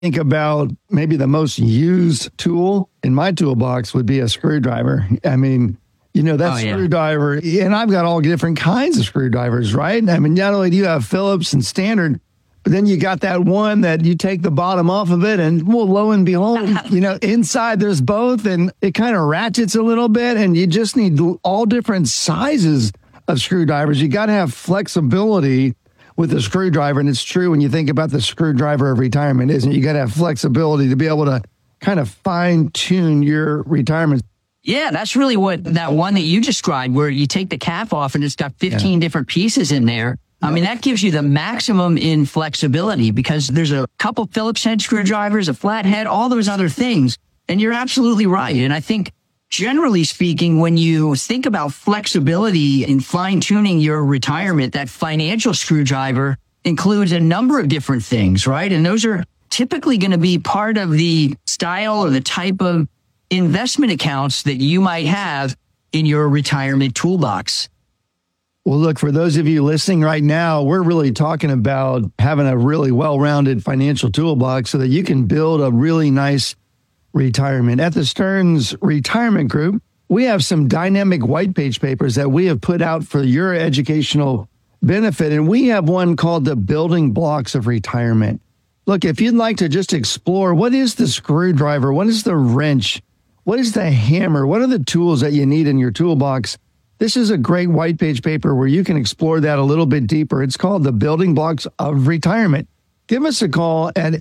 think about maybe the most used tool in my toolbox would be a screwdriver. I mean, that screwdriver, and I've got all different kinds of screwdrivers, right? I mean, not only do you have Phillips and standard, but then you got that one that you take the bottom off of it and, well, lo and behold, inside there's both, and it kind of ratchets a little bit, and you just need all different sizes of screwdrivers. You got to have flexibility with the screwdriver, and it's true when you think about the screwdriver of retirement, isn't it? You got to have flexibility to be able to kind of fine-tune your retirement. Yeah, that's really what that one that you described, where you take the cap off and it's got 15 different pieces in there. I mean, that gives you the maximum in flexibility, because there's a couple Phillips head screwdrivers, a flathead, all those other things. And you're absolutely right. And I think, generally speaking, when you think about flexibility in fine-tuning your retirement, that financial screwdriver includes a number of different things, right? And those are typically going to be part of the style or the type of investment accounts that you might have in your retirement toolbox. Well, look, for those of you listening right now, we're really talking about having a really well-rounded financial toolbox so that you can build a really nice retirement. At the Stearns Retirement Group, we have some dynamic white page papers that we have put out for your educational benefit, and we have one called The Building Blocks of Retirement. Look, if you'd like to just explore, what is the screwdriver? What is the wrench? What is the hammer? What are the tools that you need in your toolbox? This is a great white page paper where you can explore that a little bit deeper. It's called The Building Blocks of Retirement. Give us a call at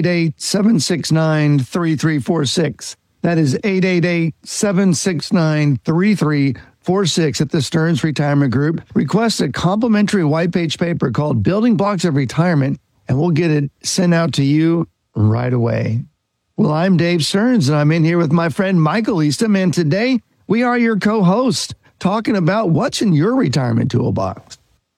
888-769-3346. That is 888-769-3346 at the Stearns Retirement Group. Request a complimentary white page paper called Building Blocks of Retirement, and we'll get it sent out to you right away. Well, I'm Dave Stearns, and I'm in here with my friend Michael Eastham, and today we are your co-hosts talking about what's in your retirement toolbox.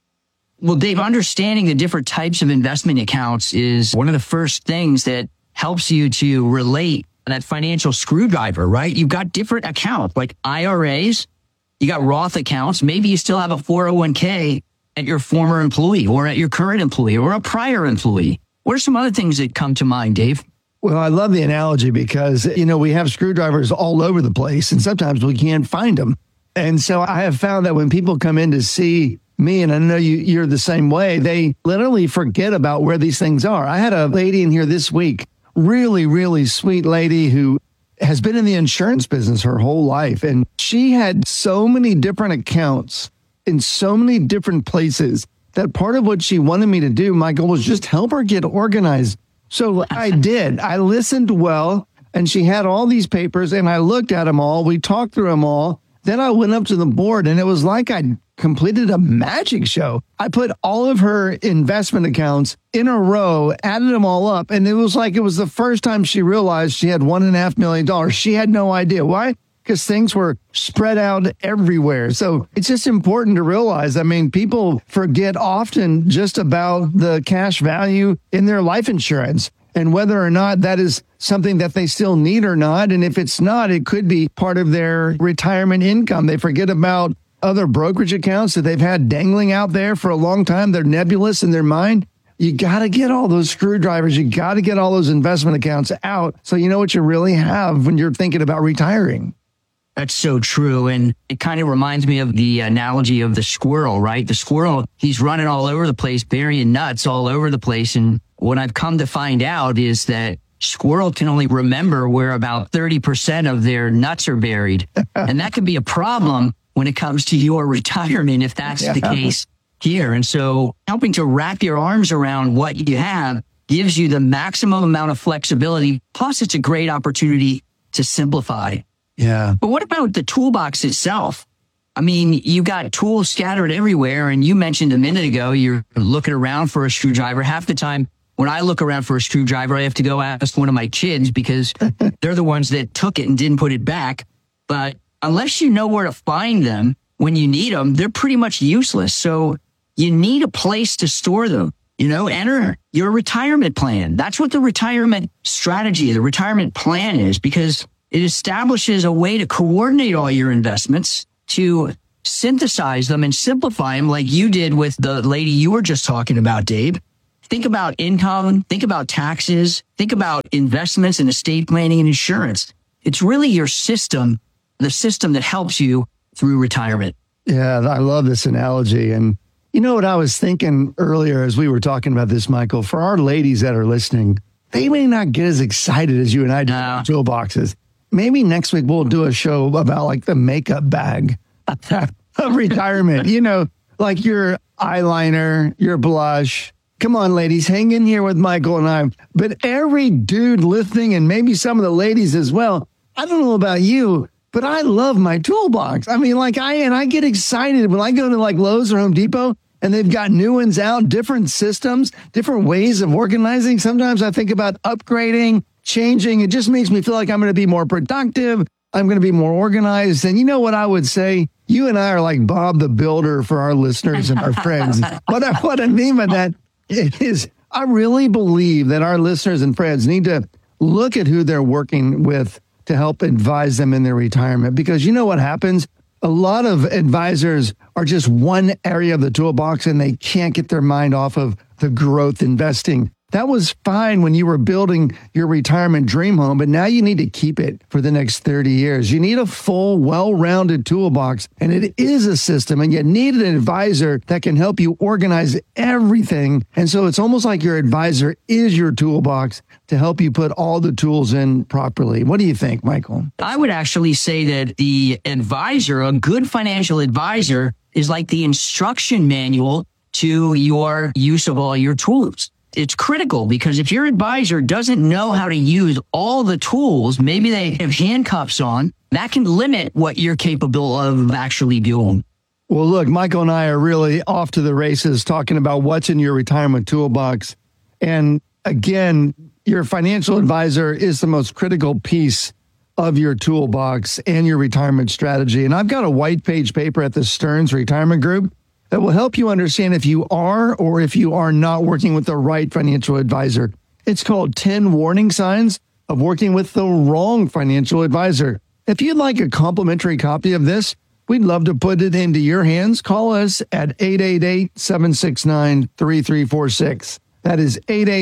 Well, Dave, understanding the different types of investment accounts is one of the first things that helps you to relate that financial screwdriver, right? You've got different accounts like IRAs, you got Roth accounts, maybe you still have a 401k at your former employee or at your current employee or a prior employee. What are some other things that come to mind, Dave? Well, I love the analogy because, we have screwdrivers all over the place and sometimes we can't find them. And so I have found that when people come in to see me, and I know you're the same way, they literally forget about where these things are. I had a lady in here this week, really, really sweet lady who has been in the insurance business her whole life. And she had so many different accounts in so many different places that part of what she wanted me to do, Michael, was just help her get organized. So I did. I listened well, and she had all these papers, and I looked at them all. We talked through them all. Then I went up to the board, and it was like I completed a magic show. I put all of her investment accounts in a row, added them all up, and it was like it was the first time she realized she had $1.5 million. She had no idea. Why? Because things were spread out everywhere. So it's just important to realize, people forget often just about the cash value in their life insurance and whether or not that is something that they still need or not. And if it's not, it could be part of their retirement income. They forget about other brokerage accounts that they've had dangling out there for a long time. They're nebulous in their mind. You got to get all those screwdrivers. You got to get all those investment accounts out so you know what you really have when you're thinking about retiring. That's so true. And it kind of reminds me of the analogy of the squirrel, right? The squirrel, he's running all over the place, burying nuts all over the place. And what I've come to find out is that squirrel can only remember where about 30% of their nuts are buried. And that could be a problem when it comes to your retirement, if that's the case here. And so helping to wrap your arms around what you have gives you the maximum amount of flexibility. Plus, it's a great opportunity to simplify. Yeah. But what about the toolbox itself? You got tools scattered everywhere. And you mentioned a minute ago, you're looking around for a screwdriver. Half the time when I look around for a screwdriver, I have to go ask one of my kids because they're the ones that took it and didn't put it back. But unless you know where to find them when you need them, they're pretty much useless. So you need a place to store them. Enter your retirement plan. That's what the retirement strategy, the retirement plan is, because it establishes a way to coordinate all your investments, to synthesize them and simplify them like you did with the lady you were just talking about, Dave. Think about income, think about taxes, think about investments and estate planning and insurance. It's really your system, the system that helps you through retirement. Yeah, I love this analogy. And you know what I was thinking earlier as we were talking about this, Michael, for our ladies that are listening, they may not get as excited as you and I do with toolboxes. Maybe next week we'll do a show about like the makeup bag of retirement, you know, like your eyeliner, your blush. Come on, ladies, hang in here with Michael and I. But every dude listening, and maybe some of the ladies as well, I don't know about you, but I love my toolbox. I mean, like I get excited when I go to like Lowe's or Home Depot and they've got new ones out, different systems, different ways of organizing. Sometimes I think about upgrading, changing. It just makes me feel like I'm going to be more productive. I'm going to be more organized. And you know what I would say? You and I are like Bob the Builder for our listeners and our friends. What I mean by that is I really believe that our listeners and friends need to look at who they're working with to help advise them in their retirement. Because you know what happens? A lot of advisors are just one area of the toolbox and they can't get their mind off of the growth investing. That was fine when you were building your retirement dream home, but now you need to keep it for the next 30 years. You need a full, well-rounded toolbox, and it is a system, and you need an advisor that can help you organize everything. And so it's almost like your advisor is your toolbox to help you put all the tools in properly. What do you think, Michael? I would actually say that the advisor, a good financial advisor, is like the instruction manual to your use of all your tools. It's critical because if your advisor doesn't know how to use all the tools, maybe they have handcuffs on, that can limit what you're capable of actually doing. Well, look, Michael and I are really off to the races talking about what's in your retirement toolbox. And again, your financial advisor is the most critical piece of your toolbox and your retirement strategy. And I've got a white page paper at the Stearns Retirement Group that will help you understand if you are or if you are not working with the right financial advisor. It's called 10 Warning Signs of Working with the Wrong Financial Advisor. If you'd like a complimentary copy of this, we'd love to put it into your hands. Call us at 888-769-3346. That is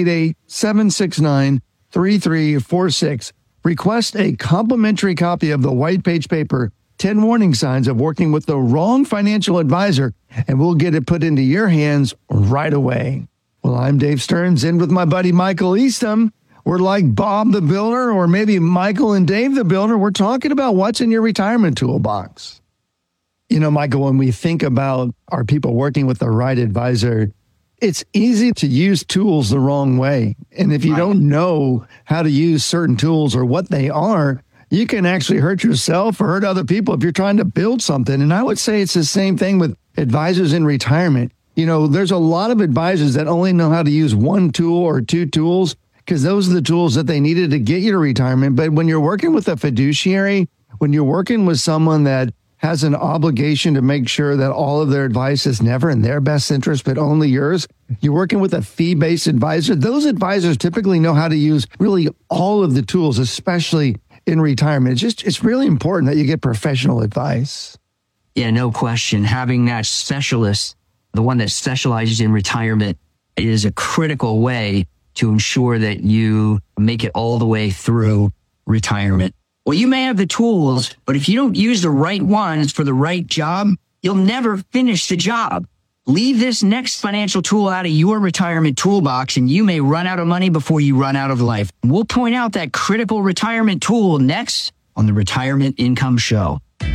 888-769-3346. Request a complimentary copy of the white page paper, 10 Warning Signs of Working with the Wrong Financial Advisor, and we'll get it put into your hands right away. Well, I'm Dave Stearns, in with my buddy Michael Eastham. We're like Bob the Builder, or maybe Michael and Dave the Builder. We're talking about what's in your retirement toolbox. You know, Michael, when we think about our people working with the right advisor, it's easy to use tools the wrong way. And if you don't know how to use certain tools or what they are, you can actually hurt yourself or hurt other people if you're trying to build something. And I would say it's the same thing with advisors in retirement. You know, there's a lot of advisors that only know how to use one tool or two tools because those are the tools that they needed to get you to retirement. But when you're working with a fiduciary, when you're working with someone that has an obligation to make sure that all of their advice is never in their best interest, but only yours, you're working with a fee-based advisor. Those advisors typically know how to use really all of the tools, especially in retirement. It's really important that you get professional advice. Yeah, no question. Having that specialist, the one that specializes in retirement, is a critical way to ensure that you make it all the way through retirement. Well, you may have the tools, but if you don't use the right ones for the right job, you'll never finish the job. Leave this next financial tool out of your retirement toolbox and you may run out of money before you run out of life. We'll point out that critical retirement tool next on the Retirement Income Show.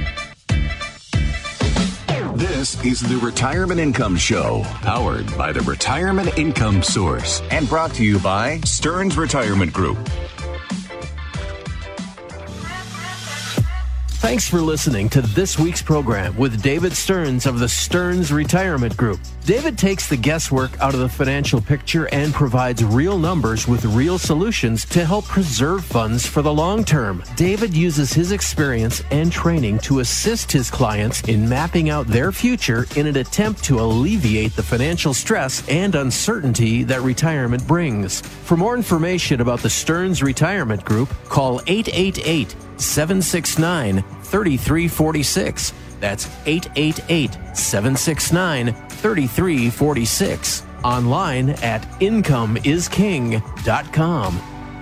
This is the Retirement Income Show, powered by the Retirement Income Source and brought to you by Stearns Retirement Group. Thanks for listening to this week's program with David Stearns of the Stearns Retirement Group. David takes the guesswork out of the financial picture and provides real numbers with real solutions to help preserve funds for the long term. David uses his experience and training to assist his clients in mapping out their future in an attempt to alleviate the financial stress and uncertainty that retirement brings. For more information about the Stearns Retirement Group, call 888-769-3346. That's 888-769-3346. online at incomeisking.com.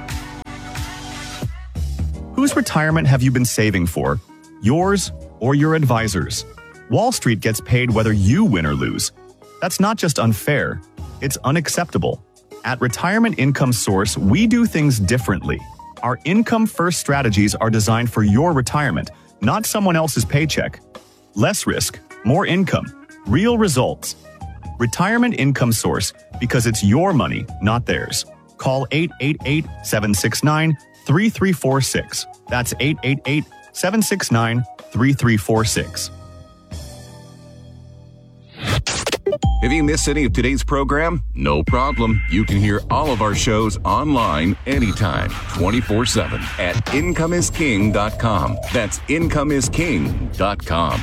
Whose retirement have you been saving for? Yours or your advisor's? Wall Street gets paid whether you win or lose. That's not just unfair, it's unacceptable. At Retirement Income Source, we do things differently. Our income-first strategies are designed for your retirement, not someone else's paycheck. Less risk, more income, real results. Retirement Income Source, because it's your money, not theirs. Call 888-769-3346. That's 888-769-3346. If you missed any of today's program, no problem. You can hear all of our shows online anytime, 24/7 at incomeisking.com. That's incomeisking.com.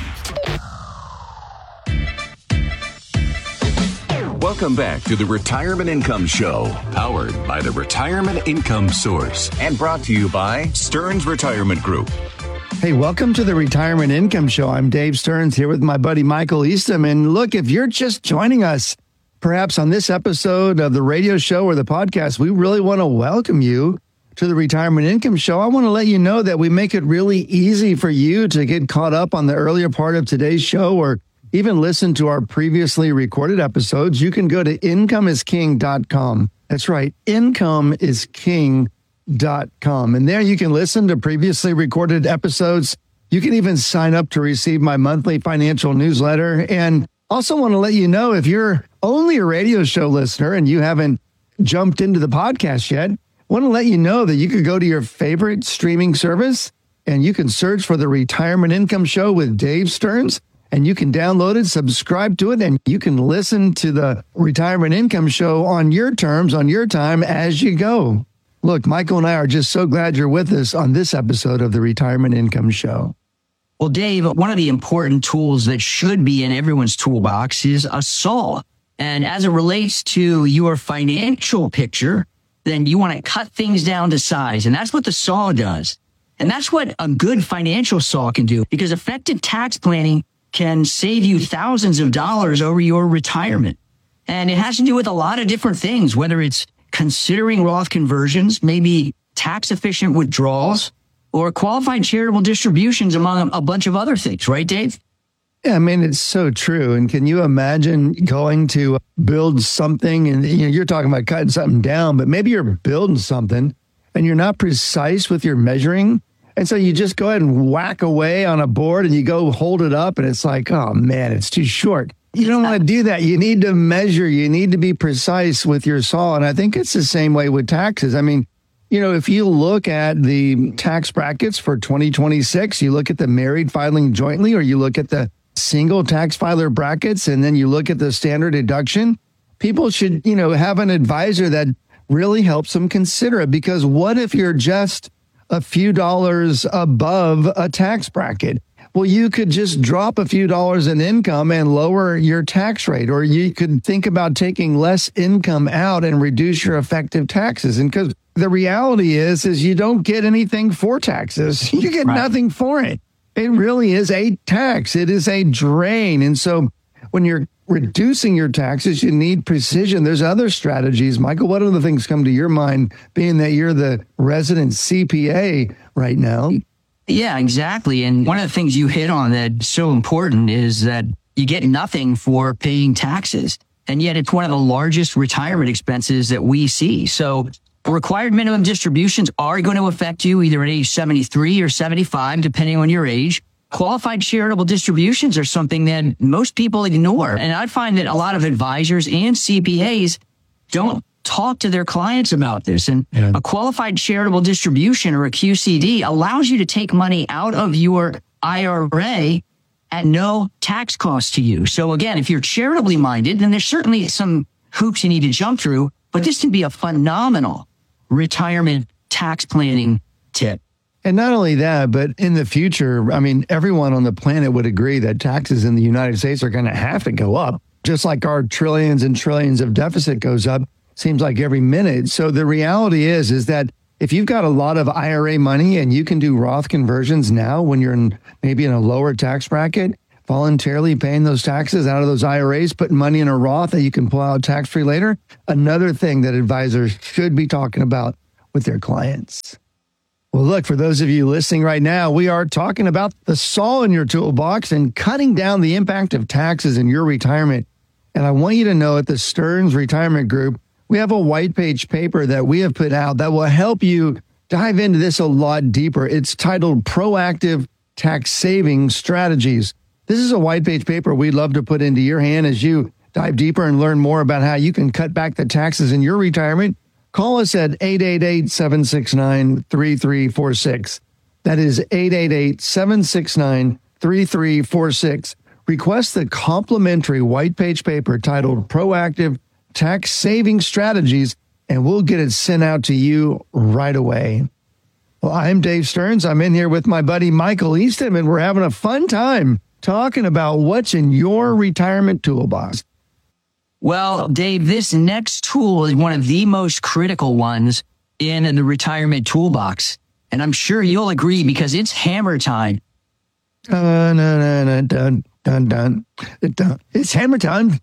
Welcome back to the Retirement Income Show, powered by the Retirement Income Source and brought to you by Stearns Retirement Group. Hey, welcome to the Retirement Income Show. I'm Dave Stearns here with my buddy Michael Eastham. And look, if you're just joining us, perhaps on this episode of the radio show or the podcast, we really want to welcome you to the Retirement Income Show. I want to let you know that we make it really easy for you to get caught up on the earlier part of today's show or even listen to our previously recorded episodes. You can go to incomeisking.com. That's right, incomeisking.com. And there you can listen to previously recorded episodes. You can even sign up to receive my monthly financial newsletter. And also want to let you know, if you're only a radio show listener and you haven't jumped into the podcast yet, I want to let you know that you could go to your favorite streaming service and you can search for the Retirement Income Show with Dave Stearns, and you can download it, subscribe to it, and you can listen to the Retirement Income Show on your terms, on your time as you go. Look, Michael and I are just so glad you're with us on this episode of the Retirement Income Show. Well, Dave, one of the important tools that should be in everyone's toolbox is a saw. And as it relates to your financial picture, then you want to cut things down to size. And that's what the saw does. And that's what a good financial saw can do, because effective tax planning can save you thousands of dollars over your retirement. And it has to do with a lot of different things, whether it's considering Roth conversions, maybe tax efficient withdrawals, or qualified charitable distributions, among a bunch of other things, right, Dave? Yeah, I mean, it's so true. And can you imagine going to build something and you're talking about cutting something down, but maybe you're building something and you're not precise with your measuring. And so you just go ahead and whack away on a board and you go hold it up and it's like, oh man, it's too short. You don't want to do that. You need to measure. You need to be precise with your saw. And I think it's the same way with taxes. I mean, if you look at the tax brackets for 2026, you look at the married filing jointly, or you look at the single tax filer brackets, and then you look at the standard deduction, people should, have an advisor that really helps them consider it. Because what if you're just a few dollars above a tax bracket? Well, you could just drop a few dollars in income and lower your tax rate, or you could think about taking less income out and reduce your effective taxes. And because the reality is you don't get anything for taxes. You get nothing for it. It really is a tax. It is a drain. And so when you're reducing your taxes, you need precision. There's other strategies. Michael, what other things come to your mind, being that you're the resident CPA right now? Yeah, exactly. And one of the things you hit on that's so important is that you get nothing for paying taxes. And yet it's one of the largest retirement expenses that we see. So required minimum distributions are going to affect you either at age 73 or 75, depending on your age. Qualified charitable distributions are something that most people ignore. And I find that a lot of advisors and CPAs don't talk to their clients about this. And a qualified charitable distribution, or a QCD, allows you to take money out of your IRA at no tax cost to you. So again, if you're charitably minded, then there's certainly some hoops you need to jump through, but this can be a phenomenal retirement tax planning tip. And not only that, but in the future, I mean, everyone on the planet would agree that taxes in the United States are going to have to go up, just like our trillions and trillions of deficit goes up, seems like every minute. So the reality is that if you've got a lot of IRA money and you can do Roth conversions now when you're maybe in a lower tax bracket, voluntarily paying those taxes out of those IRAs, putting money in a Roth that you can pull out tax-free later. Another thing that advisors should be talking about with their clients. Well, look, for those of you listening right now, we are talking about the saw in your toolbox and cutting down the impact of taxes in your retirement. And I want you to know at the Stearns Retirement Group, we have a white page paper that we have put out that will help you dive into this a lot deeper. It's titled Proactive Tax Saving Strategies. This is a white page paper we'd love to put into your hand as you dive deeper and learn more about how you can cut back the taxes in your retirement. Call us at 888-769-3346. That is 888-769-3346. Request the complimentary white page paper titled Proactive Tax Saving Strategies, and we'll get it sent out to you right away. Well, I'm Dave Stearns. I'm in here with my buddy Michael Eastham, and we're having a fun time talking about what's in your retirement toolbox. Well, Dave, this next tool is one of the most critical ones in the retirement toolbox. And I'm sure you'll agree because it's hammer time. Dun, dun, dun, dun, dun, dun. It's hammer time.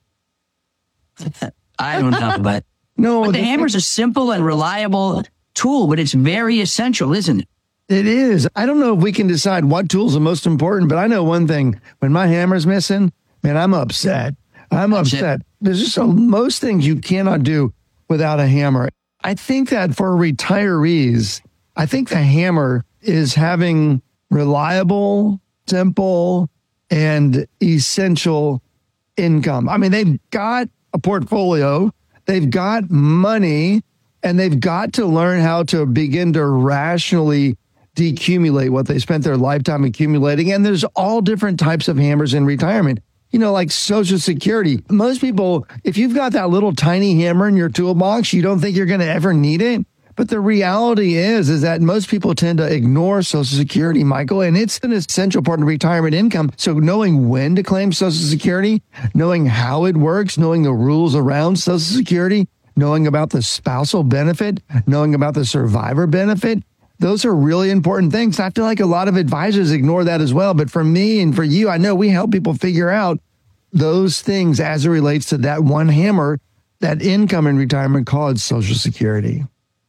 I don't know, but the hammer's a simple and reliable tool, but it's very essential, isn't it? It is. I don't know if we can decide what tool's the most important, but I know one thing. When my hammer's missing, man, I'm upset. I'm upset. There's just most things you cannot do without a hammer. I think that for retirees, I think the hammer is having reliable, simple, and essential income. I mean, they've got a portfolio, they've got money, and they've got to learn how to begin to rationally decumulate what they spent their lifetime accumulating. And there's all different types of hammers in retirement. You know, like Social Security. Most people, if you've got that little tiny hammer in your toolbox, you don't think you're going to ever need it. But the reality is that most people tend to ignore Social Security, Michael, and it's an essential part of retirement income. So knowing when to claim Social Security, knowing how it works, knowing the rules around Social Security, knowing about the spousal benefit, knowing about the survivor benefit, those are really important things. I feel like a lot of advisors ignore that as well. But for me and for you, I know we help people figure out those things as it relates to that one hammer, that income in retirement called Social Security.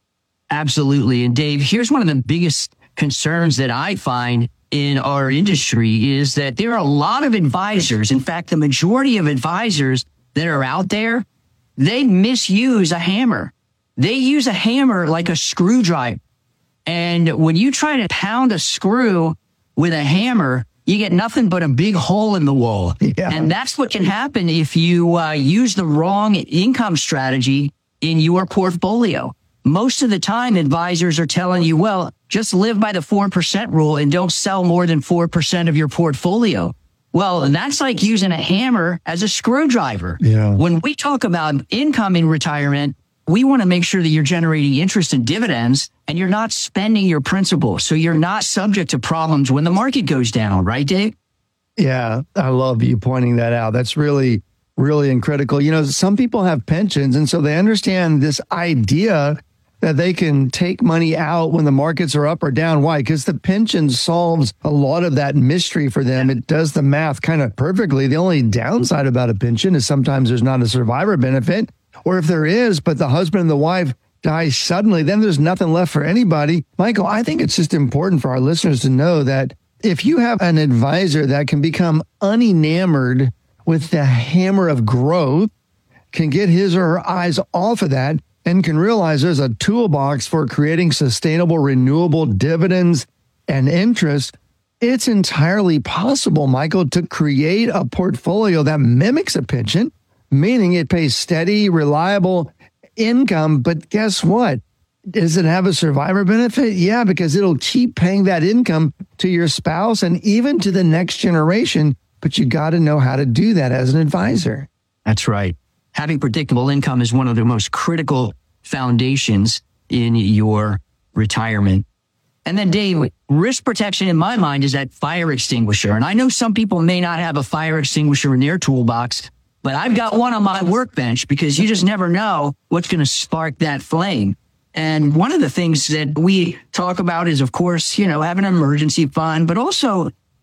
Absolutely. And Dave, here's one of the biggest concerns that I find in our industry is that there are a lot of advisors. In fact, the majority of advisors that are out there, they misuse a hammer. They use a hammer like a screwdriver. And when you try to pound a screw with a hammer, you get nothing but a big hole in the wall. Yeah. And that's what can happen if you use the wrong income strategy in your portfolio. Most of the time, advisors are telling you, well, just live by the 4% rule and don't sell more than 4% of your portfolio. Well, that's like using a hammer as a screwdriver. Yeah. When we talk about income in retirement, we want to make sure that you're generating interest and dividends and you're not spending your principal. So you're not subject to problems when the market goes down, right, Dave? Yeah, I love you pointing that out. That's really, really critical. You know, some people have pensions, and so they understand this idea that they can take money out when the markets are up or down. Why? Because the pension solves a lot of that mystery for them. It does the math kind of perfectly. The only downside about a pension is sometimes there's not a survivor benefit. Or if there is, but the husband and the wife die suddenly, then there's nothing left for anybody. Michael, I think it's just important for our listeners to know that if you have an advisor that can become unenamored with the hammer of growth, can get his or her eyes off of that, and can realize there's a toolbox for creating sustainable, renewable dividends and interest, it's entirely possible, Michael, to create a portfolio that mimics a pension, meaning it pays steady, reliable income. But guess what? Does it have a survivor benefit? Yeah, because it'll keep paying that income to your spouse and even to the next generation. But you got to know how to do that as an advisor. That's right. Having predictable income is one of the most critical foundations in your retirement. And then, Dave, risk protection in my mind is that fire extinguisher. And I know some people may not have a fire extinguisher in their toolbox, but I've got one on my workbench because you just never know what's going to spark that flame. And one of the things that we talk about is, of course, you know, having an emergency fund, but also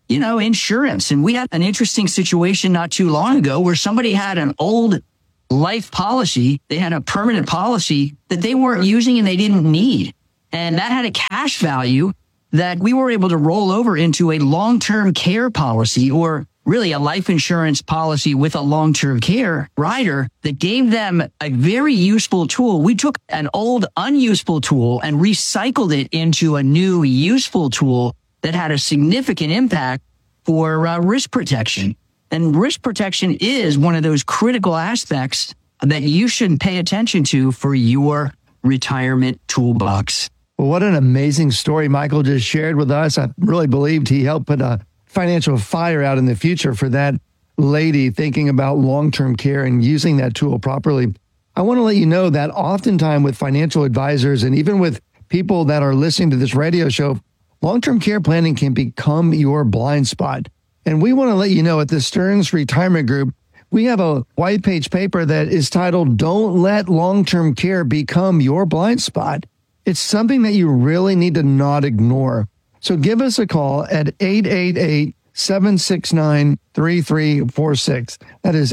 insurance. And we had an interesting situation not too long ago where somebody had an old life policy. They had a permanent policy that they weren't using and they didn't need. And that had a cash value that we were able to roll over into a long-term care policy, or really a life insurance policy with a long-term care rider that gave them a very useful tool. We took an old unuseful tool and recycled it into a new useful tool that had a significant impact for risk protection. And risk protection is one of those critical aspects that you should pay attention to for your retirement toolbox. Well, what an amazing story Michael just shared with us. I really believed he helped put a financial fire out in the future for that lady thinking about long-term care and using that tool properly. I want to let you know that oftentimes with financial advisors and even with people that are listening to this radio show, long-term care planning can become your blind spot. And we want to let you know at the Stearns Retirement Group, we have a white page paper that is titled, Don't Let Long-Term Care Become Your Blind Spot. It's something that you really need to not ignore. So give us a call at 888-769-3346. That is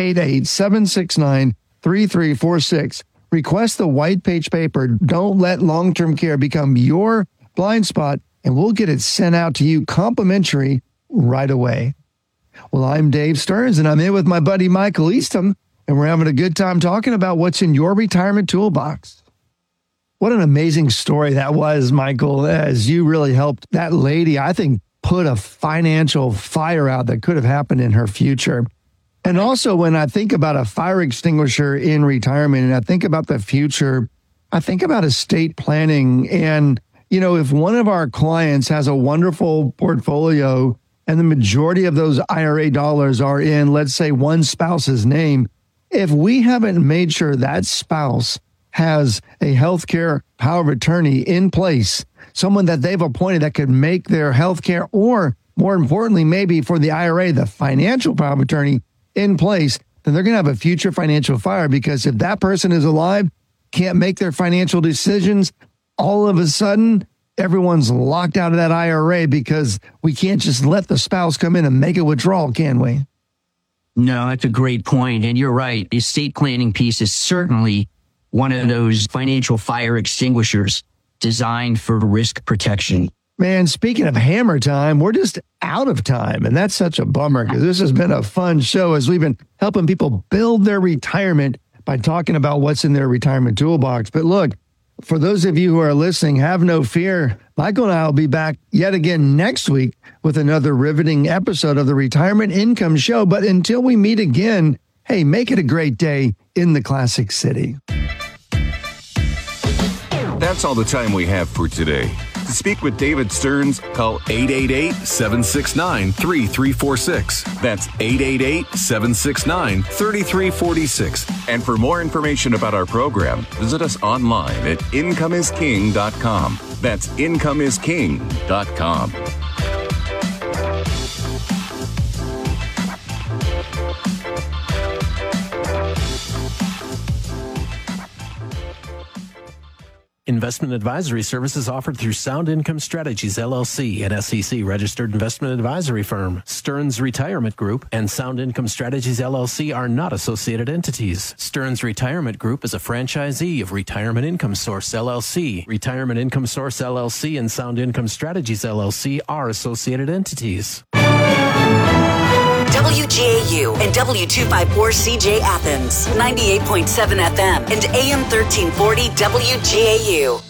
888-769-3346. Request the white page paper, Don't Let Long-Term Care Become Your Blind Spot, and we'll get it sent out to you complimentary right away. Well, I'm Dave Stearns, and I'm in with my buddy Michael Eastham, and we're having a good time talking about what's in your retirement toolbox. What an amazing story that was, Michael, as you really helped that lady, I think, put a financial fire out that could have happened in her future. And also, when I think about a fire extinguisher in retirement and I think about the future, I think about estate planning. And, if one of our clients has a wonderful portfolio and the majority of those IRA dollars are in, let's say, one spouse's name, if we haven't made sure that spouse has a healthcare power of attorney in place, someone that they've appointed that could make their healthcare, or more importantly, maybe for the IRA, the financial power of attorney in place, then they're going to have a future financial fire, because if that person is alive, can't make their financial decisions, all of a sudden, everyone's locked out of that IRA, because we can't just let the spouse come in and make a withdrawal, can we? No, that's a great point. And you're right. The estate planning piece is certainly one of those financial fire extinguishers designed for risk protection. Man, speaking of hammer time, we're just out of time. And that's such a bummer, because this has been a fun show as we've been helping people build their retirement by talking about what's in their retirement toolbox. But look, for those of you who are listening, have no fear. Michael and I will be back yet again next week with another riveting episode of the Retirement Income Show. But until we meet again, hey, make it a great day in the Classic City. That's all the time we have for today. To speak with David Stearns, call 888-769-3346. That's 888-769-3346. And for more information about our program, visit us online at incomeisking.com. That's incomeisking.com. Investment advisory services offered through Sound Income Strategies, LLC, an SEC-registered investment advisory firm. Stearns Retirement Group and Sound Income Strategies, LLC are not associated entities. Stearns Retirement Group is a franchisee of Retirement Income Source, LLC. Retirement Income Source, LLC and Sound Income Strategies, LLC are associated entities. WGAU and W254CJ Athens, 98.7 FM and AM 1340 WGAU.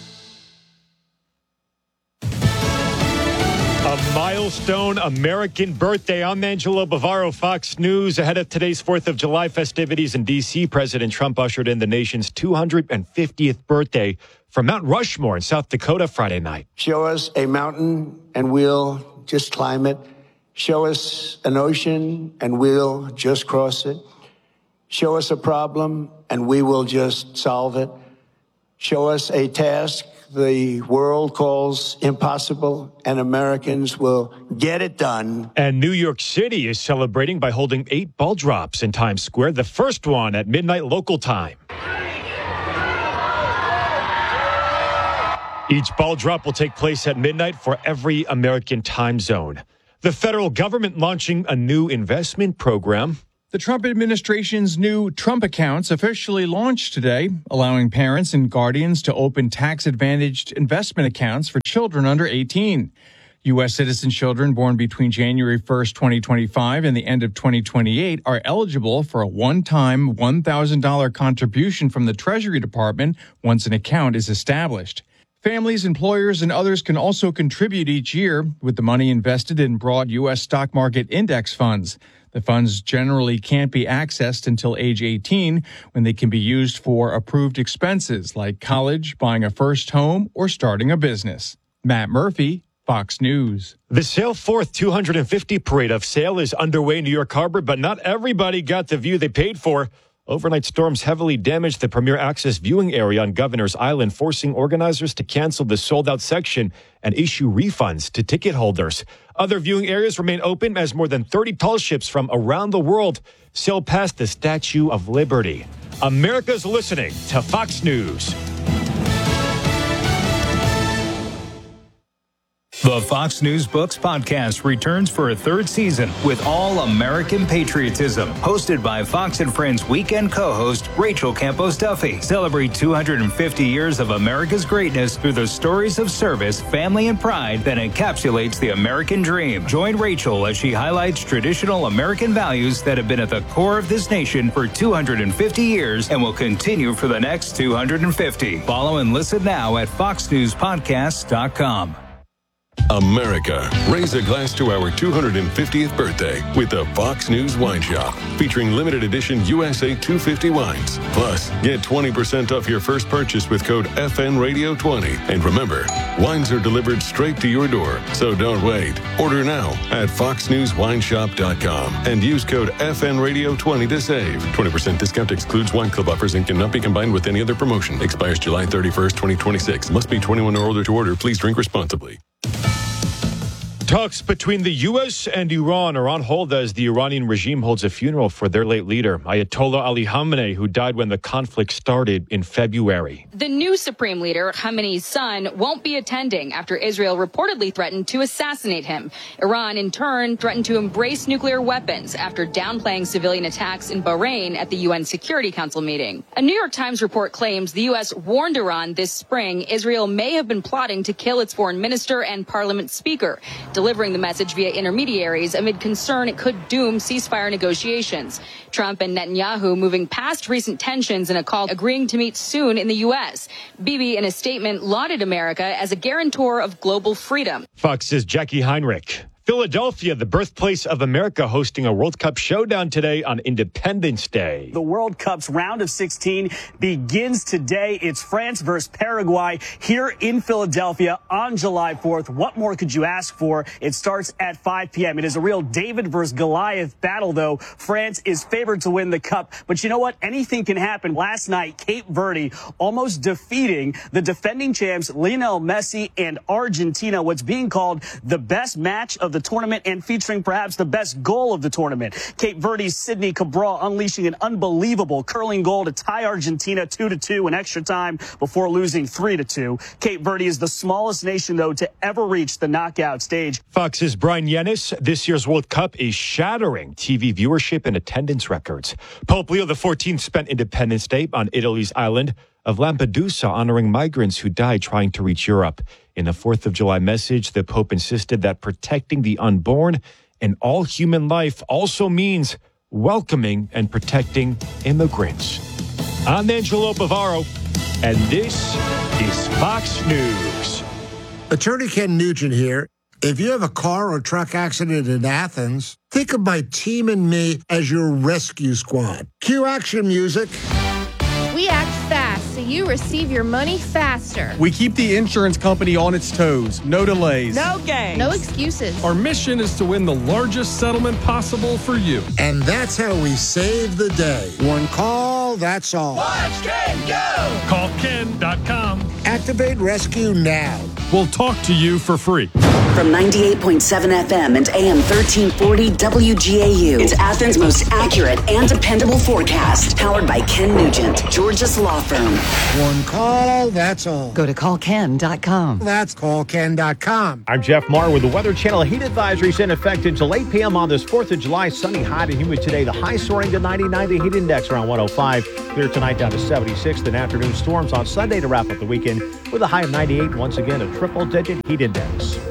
A milestone American birthday. I'm Angelo Bavaro, Fox News. Ahead of today's 4th of July festivities in D.C., President Trump ushered in the nation's 250th birthday from Mount Rushmore in South Dakota Friday night. Show us a mountain and we'll just climb it. Show us an ocean and we'll just cross it. Show us a problem and we will just solve it. Show us a task the world calls impossible and Americans will get it done. And New York City is celebrating by holding 8 ball drops in Times Square, the first one at midnight local time. Each ball drop will take place at midnight for every American time zone. The federal government launching a new investment program. The Trump administration's new Trump accounts officially launched today, allowing parents and guardians to open tax-advantaged investment accounts for children under 18. U.S. citizen children born between January 1st, 2025 and the end of 2028 are eligible for a one-time $1,000 contribution from the Treasury Department once an account is established. Families, employers, and others can also contribute each year with the money invested in broad U.S. stock market index funds. The funds generally can't be accessed until age 18, when they can be used for approved expenses like college, buying a first home, or starting a business. Matt Murphy, Fox News. The Sail Forth 250 parade of sail is underway in New York Harbor, but not everybody got the view they paid for. Overnight storms heavily damaged the Premier Access viewing area on Governor's Island, forcing organizers to cancel the sold-out section and issue refunds to ticket holders. Other viewing areas remain open as more than 30 tall ships from around the world sail past the Statue of Liberty. America's listening to Fox News. The Fox News Books podcast returns for a third season with all American patriotism. Hosted by Fox and Friends weekend co-host Rachel Campos Duffy. Celebrate 250 years of America's greatness through the stories of service, family, and pride that encapsulates the American dream. Join Rachel as she highlights traditional American values that have been at the core of this nation for 250 years and will continue for the next 250. Follow and listen now at foxnewspodcast.com. America, raise a glass to our 250th birthday with the Fox News Wine Shop, featuring limited edition USA 250 wines. Plus, get 20% off your first purchase with code FNRadio20. And remember, wines are delivered straight to your door, so don't wait. Order now at foxnewswineshop.com and use code FNRadio20 to save. 20% discount excludes wine club offers and cannot be combined with any other promotion. Expires July 31st, 2026. Must be 21 or older to order. Please drink responsibly. Talks between the U.S. and Iran are on hold as the Iranian regime holds a funeral for their late leader, Ayatollah Ali Khamenei, who died when the conflict started in February. The new supreme leader, Khamenei's son, won't be attending after Israel reportedly threatened to assassinate him. Iran, in turn, threatened to embrace nuclear weapons after downplaying civilian attacks in Bahrain at the UN Security Council meeting. A New York Times report claims the U.S. warned Iran this spring Israel may have been plotting to kill its foreign minister and parliament speaker, delivering the message via intermediaries amid concern it could doom ceasefire negotiations. Trump and Netanyahu moving past recent tensions in a call agreeing to meet soon in the U.S. Bibi, in a statement, lauded America as a guarantor of global freedom. Fox's Jackie Heinrich. Philadelphia, the birthplace of America, hosting a World Cup showdown today on Independence Day. The World Cup's round of 16 begins today. It's France versus Paraguay here in Philadelphia on July 4th. What more could you ask for? It starts at 5 p.m. It is a real David versus Goliath battle, though. France is favored to win the Cup. But you know what? Anything can happen. Last night, Cape Verde almost defeating the defending champs Lionel Messi and Argentina, what's being called the best match of the tournament and featuring perhaps the best goal of the tournament. Cape Verde's Sidney Cabral unleashing an unbelievable curling goal to tie Argentina 2-2 in extra time before losing 3-2. Cape Verde is the smallest nation, though, to ever reach the knockout stage. Fox's Brian Yennis. This year's World Cup is shattering TV viewership and attendance records. Pope Leo XIV spent Independence Day on Italy's island of Lampedusa, honoring migrants who died trying to reach Europe. In a 4th of July message, the Pope insisted that protecting the unborn and all human life also means welcoming and protecting immigrants. I'm Angelo Bavaro, and this is Fox News. Attorney Ken Nugent here. If you have a car or truck accident in Athens, think of my team and me as your rescue squad. Cue action music. We act fast so you receive your money faster. We keep the insurance company on its toes. No delays. No games. No excuses. Our mission is to win the largest settlement possible for you. And that's how we save the day. One call, that's all. Watch Ken go! Call Ken.com. Activate rescue now. We'll talk to you for free. From 98.7 FM and AM 1340 WGAU, it's Athens' most accurate and dependable forecast. Powered by Ken Nugent, Georgia's law firm. One call, that's all. Go to callken.com. That's callken.com. I'm Jeff Marr with the Weather Channel. Heat advisories in effect until 8 p.m. on this 4th of July. Sunny, hot, and humid today. The high soaring to 99. The heat index around 105. Clear tonight down to 76. Then afternoon storms on Sunday to wrap up the weekend with a high of 98. Once again, a triple-digit heat index.